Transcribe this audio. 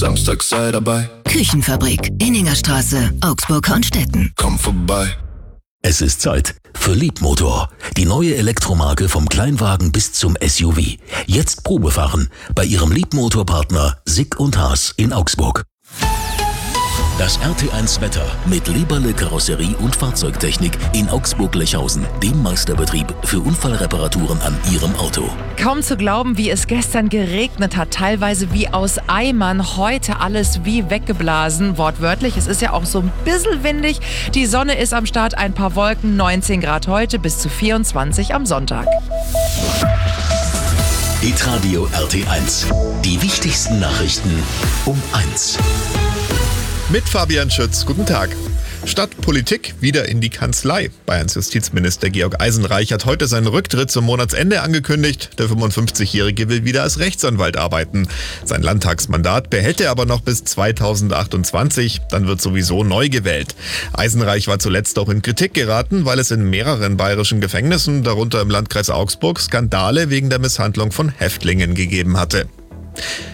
Samstag sei dabei. Küchenfabrik, Inningerstraße, Augsburg-Hornstetten. Komm vorbei. Es ist Zeit für Leapmotor, die neue Elektromarke vom Kleinwagen bis zum SUV. Jetzt Probefahren bei Ihrem Leapmotor-Partner Sick & Haas in Augsburg. Das RT1 Wetter mit Leberle Karosserie und Fahrzeugtechnik in Augsburg-Lechhausen, dem Meisterbetrieb für Unfallreparaturen an Ihrem Auto. Kaum zu glauben, wie es gestern geregnet hat, teilweise wie aus Eimern, heute alles wie weggeblasen, wortwörtlich. Es ist ja auch so ein bisschen windig. Die Sonne ist am Start, ein paar Wolken, 19 Grad heute bis zu 24 am Sonntag. Hitradio RT1, die wichtigsten Nachrichten um 1. Mit Fabian Schütz, guten Tag. Statt Politik wieder in die Kanzlei. Bayerns Justizminister Georg Eisenreich hat heute seinen Rücktritt zum Monatsende angekündigt. Der 55-Jährige will wieder als Rechtsanwalt arbeiten. Sein Landtagsmandat behält er aber noch bis 2028. Dann wird sowieso neu gewählt. Eisenreich war zuletzt auch in Kritik geraten, weil es in mehreren bayerischen Gefängnissen, darunter im Landkreis Augsburg, Skandale wegen der Misshandlung von Häftlingen gegeben hatte.